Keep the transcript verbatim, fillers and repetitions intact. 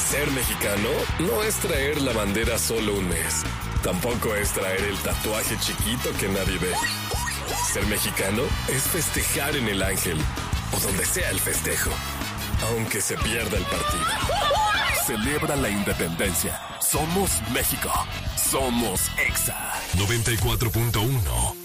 Ser mexicano no es traer la bandera solo un mes. Tampoco es traer el tatuaje chiquito que nadie ve. Ser mexicano es festejar en el Ángel o donde sea el festejo, aunque se pierda el partido. Celebra la independencia. Somos México. Somos Exa. noventa y cuatro punto uno